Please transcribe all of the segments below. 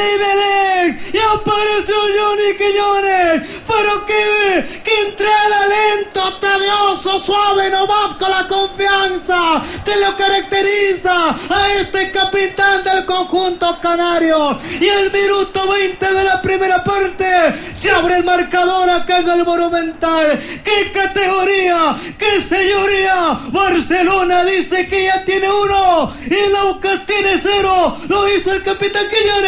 de Idelec y apareció Johnny Quiñones, pero que entrada lento, tedioso, suave nomás con la confianza que lo caracteriza a este capitán del conjunto canario. Y el minuto 20 de la primera parte se abre el marcador acá en el Monumental. ¡Qué categoría! ¡Qué señoría! Barcelona dice que ya tiene 1 y el Aucas tiene 0. Lo hizo el capitán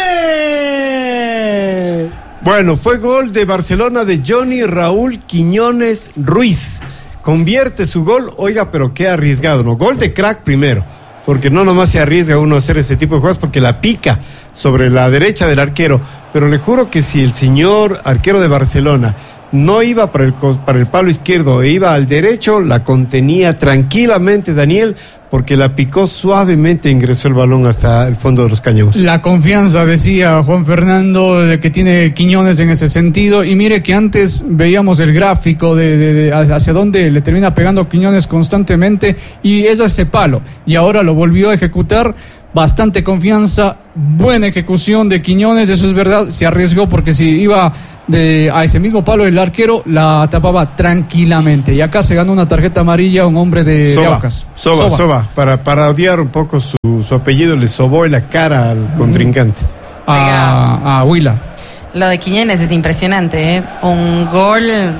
Quiñones. Bueno, fue gol de Barcelona de Johnny Raúl Quiñones Ruiz. Convierte su gol, oiga, pero qué arriesgado, ¿no? Gol de crack primero, porque no nomás se arriesga uno a hacer ese tipo de jugadas porque la pica sobre la derecha del arquero. Pero le juro que si el señor arquero de Barcelona no iba para el palo izquierdo e iba al derecho, la contenía tranquilamente Daniel, porque la picó suavemente e ingresó el balón hasta el fondo de los cañones. La confianza, decía Juan Fernando, de que tiene Quiñones en ese sentido. Y mire que antes veíamos el gráfico de hacia dónde le termina pegando Quiñones constantemente, y es ese palo. Y ahora lo volvió a ejecutar. Bastante confianza, buena ejecución de Quiñones, eso es verdad. Se arriesgó porque si iba a ese mismo palo el arquero la tapaba tranquilamente. Y acá se ganó una tarjeta amarilla un hombre de Aucas. Soba. Para odiar un poco su apellido, le sobó en la cara al contrincante. A Huila. Lo de Quiñones es impresionante, ¿eh? Un gol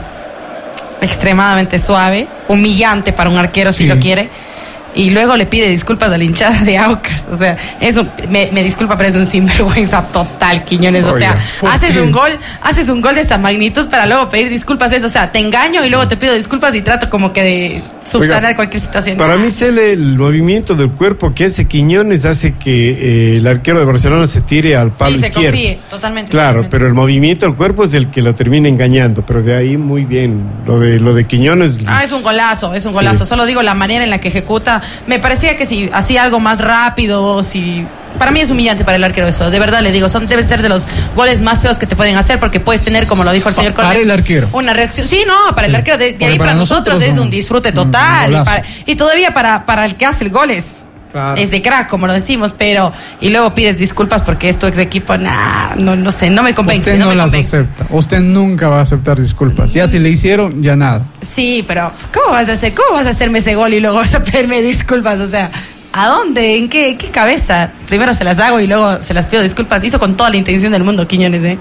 extremadamente suave, humillante para un arquero, sí, si lo quiere. Y luego le pide disculpas a la hinchada de Aucas. O sea, eso me disculpa, pero es un sinvergüenza total, Quiñones. O sea, haces un gol de esa magnitud para luego pedir disculpas. Eso, o sea, te engaño y luego te pido disculpas y trato como que de subsanar cualquier situación. Para mí, el movimiento del cuerpo que hace Quiñones hace que el arquero de Barcelona se tire al palo izquierdo. Sí, se confíe, totalmente. Claro, totalmente. pero el movimiento del cuerpo es el que lo termina engañando. Pero de ahí muy bien. Lo de Quiñones. Es un golazo. Sí. Solo digo la manera en la que ejecuta. Me parecía que si hacía algo más rápido, para mí es humillante para el arquero eso, de verdad le digo, debe ser de los goles más feos que te pueden hacer, porque puedes tener, como lo dijo el señor Correa, para el arquero una reacción, para el arquero, de ahí para nosotros es un disfrute total, y todavía para el que hace el gol es de crack, como lo decimos, pero y luego pides disculpas porque es tu ex equipo. No sé, no me convence. Usted no las acepta, usted nunca va a aceptar disculpas, ya si le hicieron, ya nada. Sí, pero ¿cómo vas a hacerme ese gol y luego vas a pedirme disculpas? O sea, ¿a dónde? ¿En qué cabeza? Primero se las hago y luego se las pido disculpas. Hizo con toda la intención del mundo Quiñones,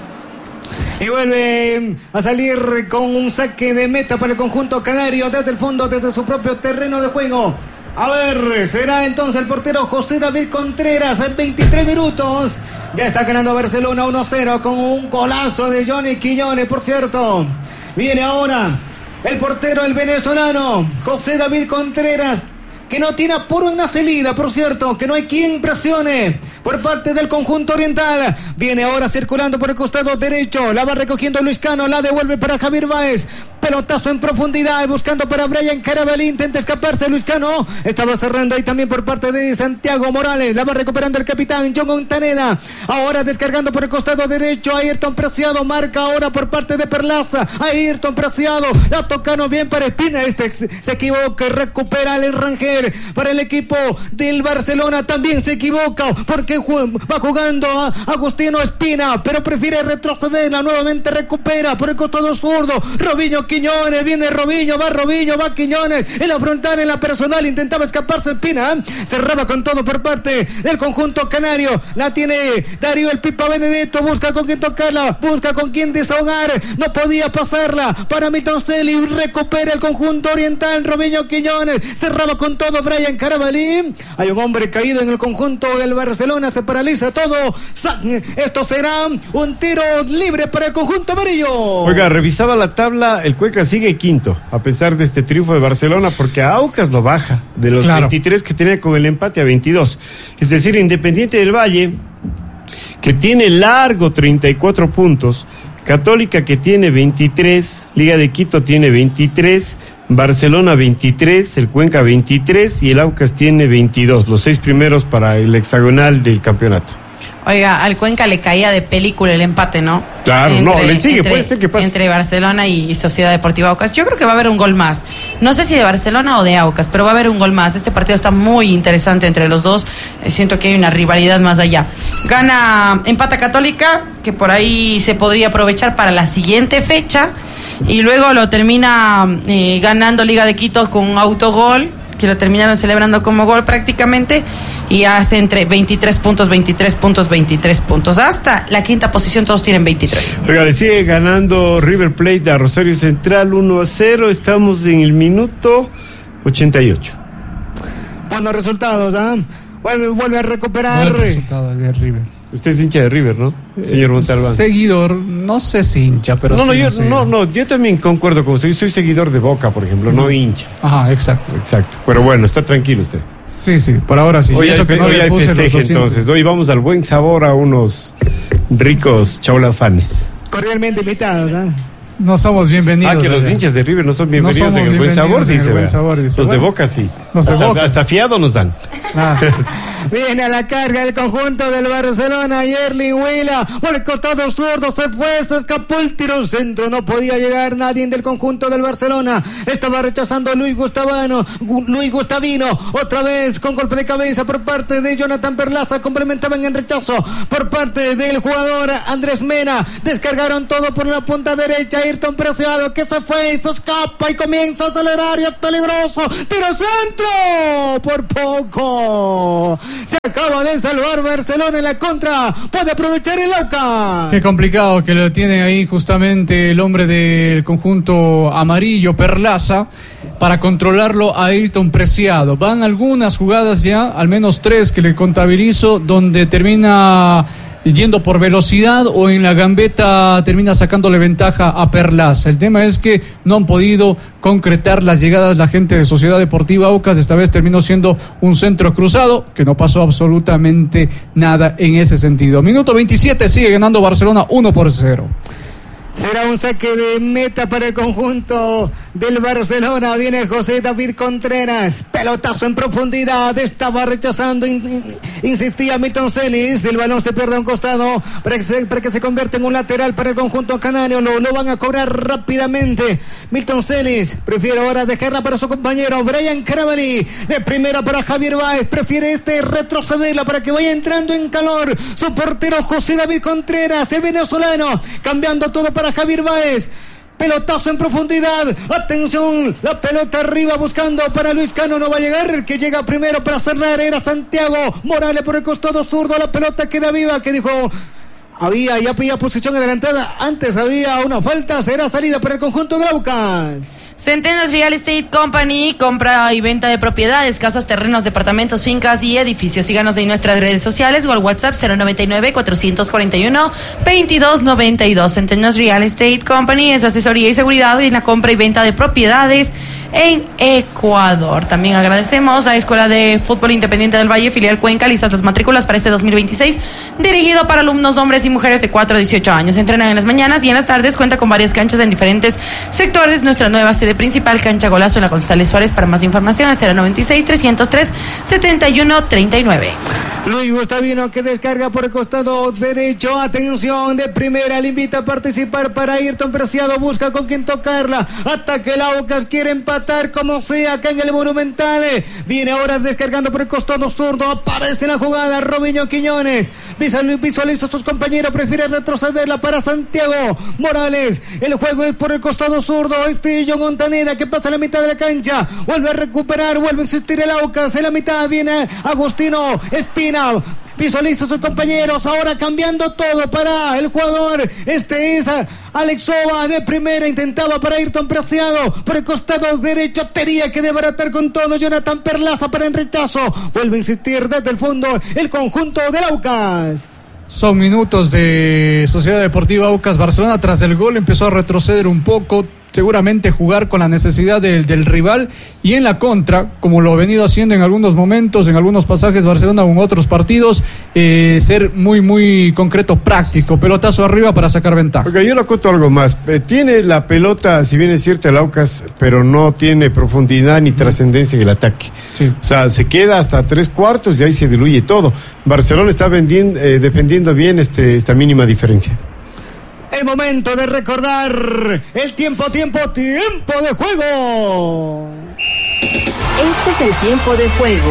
Y vuelve a salir con un saque de meta para el conjunto canario desde el fondo, desde su propio terreno de juego. A ver, será entonces el portero José David Contreras en 23 minutos. Ya está ganando Barcelona 1-0 con un golazo de Johnny Quiñones, por cierto. Viene ahora el portero, el venezolano José David Contreras, que no tiene apuro en la salida, por cierto, que no hay quien presione por parte del conjunto oriental. Viene ahora circulando por el costado derecho, la va recogiendo Luis Cano, la devuelve para Javier Báez, pelotazo en profundidad, buscando para Brian Carabalí, intenta escaparse Luis Cano, estaba cerrando ahí también por parte de Santiago Morales, la va recuperando el capitán John Montaneda, ahora descargando por el costado derecho, Ayrton Preciado, marca ahora por parte de Perlaza, Ayrton Preciado, la tocaron bien para Espina, se equivoca, recupera el Rangel para el equipo del Barcelona, también se equivoca porque va jugando a Agustino Espina, pero prefiere retrocederla, nuevamente recupera por el costado zurdo, Robinho Quiñones, viene Robinho, va Quiñones, en la frontal, en la personal, intentaba escaparse Espina, cerraba con todo por parte del conjunto canario, la tiene Darío el Pipa Benedetto, busca con quién tocarla, busca con quién desahogar, no podía pasarla para Milton Celi, recupera el conjunto oriental, Robinho Quiñones, cerraba con todo Brian Carabalí, hay un hombre caído en el conjunto del Barcelona, se paraliza todo, esto será un tiro libre para el conjunto amarillo. Oiga, revisaba la tabla, el Cuenca sigue quinto, a pesar de este triunfo de Barcelona, porque a Aucas lo baja, de los 23 que tenía con el empate a 22, es decir, Independiente del Valle, que tiene largo 34 puntos, Católica que tiene 23, Liga de Quito tiene 23, Barcelona 23, el Cuenca 23 y el Aucas tiene 22, los 6 primeros para el hexagonal del campeonato. Oiga, al Cuenca le caía de película el empate, ¿no? Claro, le sigue, puede ser que pase. Entre Barcelona y Sociedad Deportiva Aucas. Yo creo que va a haber un gol más. No sé si de Barcelona o de Aucas, pero va a haber un gol más. Este partido está muy interesante entre los dos. Siento que hay una rivalidad más allá. Empata Católica, que por ahí se podría aprovechar para la siguiente fecha. Y luego lo termina ganando Liga de Quito con un autogol, que lo terminaron celebrando como gol prácticamente, y hace entre 23 puntos. Hasta la quinta posición todos tienen 23. Oiga, le sigue ganando River Plate a Rosario Central 1-0. Estamos en el minuto 88. Buenos resultados, ¿ah? Vuelve a recuperar. Buen resultado de River. Usted es hincha de River, ¿no, señor Montalbán? Seguidor, no sé si hincha, pero yo también concuerdo con usted. Yo soy seguidor de Boca, por ejemplo, no hincha. Ajá, exacto. Pero bueno, está tranquilo usted. Sí, por ahora sí. Hoy hay festeje, entonces. Hoy vamos al buen sabor a unos ricos chaulafanes. Cordialmente invitados, ¿eh? No somos bienvenidos. Que los hinchas de River no son bienvenidos en el buen sabor, dice. Los de Boca sí. Hasta fiado nos dan. Viene a la carga el conjunto del Barcelona. Yerling Huila por el costado zurdo se escapó el tiro centro. No podía llegar nadie del conjunto del Barcelona. Estaba rechazando Luis Gustavino. Otra vez con golpe de cabeza por parte de Jonathan Perlaza. Complementaban en rechazo por parte del jugador Andrés Mena. Descargaron todo por la punta derecha. Ayrton Preciado que se fue, se escapa y comienza a acelerar y es peligroso. Tiro centro por poco. Se acaba de salvar Barcelona en la contra. Puede aprovechar el Aucas. Qué complicado que lo tiene ahí justamente el hombre del conjunto amarillo, Perlaza, para controlarlo a Ayrton Preciado. Van algunas jugadas ya, al menos 3 que le contabilizo, donde termina yendo por velocidad o en la gambeta termina sacándole ventaja a Perlaza. El tema es que no han podido concretar las llegadas la gente de Sociedad Deportiva Aucas. Esta vez terminó siendo un centro cruzado que no pasó absolutamente nada en ese sentido. Minuto 27, sigue ganando Barcelona 1-0. Será un saque de meta para el conjunto del Barcelona. Viene José David Contreras. Pelotazo en profundidad. Estaba rechazando. Insistía Milton Celis. El balón se pierde a un costado para que se convierta en un lateral para el conjunto canario. Lo van a cobrar rápidamente. Milton Celis prefiere ahora dejarla para su compañero Brian Carabalí. De primera para Javier Báez. Prefiere retrocederla para que vaya entrando en calor su portero José David Contreras, el venezolano. Cambiando todo para Javier Báez. Pelotazo en profundidad. Atención, la pelota arriba buscando para Luis Cano. No va a llegar. El que llega primero para cerrar era Santiago Morales por el costado zurdo. La pelota queda viva. Que dijo, había posición adelantada. Antes había una falta. Será salida para el conjunto de Aucas. Centenas Real Estate Company, compra y venta de propiedades, casas, terrenos, departamentos, fincas y edificios. Síganos en nuestras redes sociales o al WhatsApp 099-441-2292. Centenas Real Estate Company es asesoría y seguridad en la compra y venta de propiedades en Ecuador. También agradecemos a Escuela de Fútbol Independiente del Valle, filial Cuenca, listas las matrículas para este 2026, dirigido para alumnos hombres y mujeres de 4 a 18 años. Entrenan en las mañanas y en las tardes. Cuenta con varias canchas en diferentes sectores. Nuestra nueva sede principal, Cancha Golazo en la González Suárez. Para más información al 096-303-7139. Luis Gustavino que descarga por el costado derecho. Atención, de primera le invita a participar para Ayrton Preciado. Busca con quien tocarla. Ataque el Aucas, quiere empatar como sea acá en el Monumental. Viene ahora descargando por el costado zurdo. Aparece en la jugada Robinho Quiñones. Visualiza a sus compañeros. Prefiere retrocederla para Santiago Morales. El juego es por el costado zurdo. John Montaneda que pasa a la mitad de la cancha. Vuelve a recuperar. Vuelve a insistir el Aucas. En la mitad viene Agustino Espina. Visualiza a sus compañeros. Ahora cambiando todo para el jugador. Este es Alex Soba de primera. Intentaba para Ayrton Preciado. Por el costado derecho tenía que desbaratar con todo. Jonathan Perlaza para el rechazo. Vuelve a insistir desde el fondo el conjunto del Aucas. Son minutos de Sociedad Deportiva Aucas. Barcelona tras el gol empezó a retroceder un poco. seguramente jugar con la necesidad del rival y en la contra, como lo ha venido haciendo en algunos momentos, en algunos pasajes Barcelona o en otros partidos, ser muy, muy concreto, práctico, pelotazo arriba para sacar ventaja. Porque yo le cuento algo más. Tiene la pelota, si bien es cierto, el Aucas, pero no tiene profundidad ni trascendencia en el ataque. Sí. O sea, se queda hasta 3/4 y ahí se diluye todo. Barcelona está defendiendo bien esta mínima diferencia. El momento de recordar el tiempo de juego. Este es el tiempo de juego.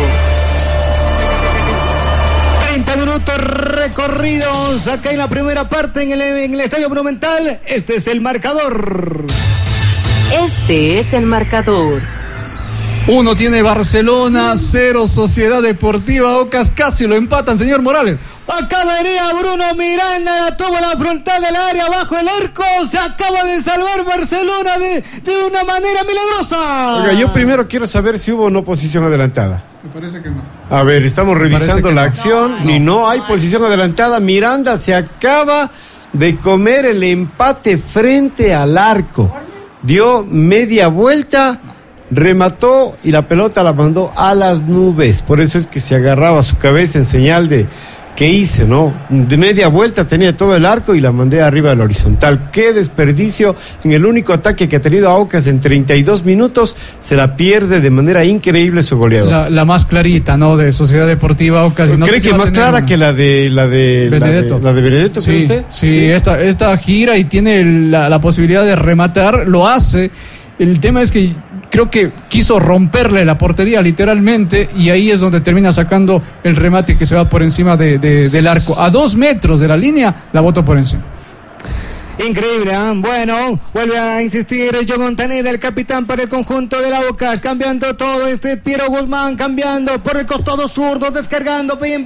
30 minutos recorridos acá en la primera parte en el Estadio Monumental. Este es el marcador. Este es el marcador. 1 tiene Barcelona, 0 Sociedad Deportiva Aucas. Casi lo empatan, señor Morales. Acá venía Bruno Miranda, la toma la frontal del área, bajo el arco, se acaba de salvar Barcelona de una manera milagrosa. Oiga, yo primero quiero saber si hubo o no posición adelantada. Me parece que no. A ver, estamos revisando la acción y no hay posición adelantada. Miranda se acaba de comer el empate frente al arco. Dio media vuelta, remató y la pelota la mandó a las nubes. Por eso es que se agarraba su cabeza en señal de ¿qué hice, no? De media vuelta tenía todo el arco y la mandé arriba del horizontal. Qué desperdicio en el único ataque que ha tenido Aucas en 32 minutos. Se la pierde de manera increíble su goleador. La más clarita, ¿no? De Sociedad Deportiva Aucas. No ¿Cree que más clara que la de Benedetto? La de Benedetto, ¿cree usted? Sí, esta gira y tiene la posibilidad de rematar, lo hace. El tema es que creo que quiso romperle la portería literalmente y ahí es donde termina sacando el remate que se va por encima del arco. A 2 metros de la línea, la botó por encima. Increíble, ¿eh? Bueno, vuelve a insistir John Montaneda, el capitán para el conjunto de la Aucas, cambiando todo Piero Guzmán, cambiando por el costado zurdo, descargando bien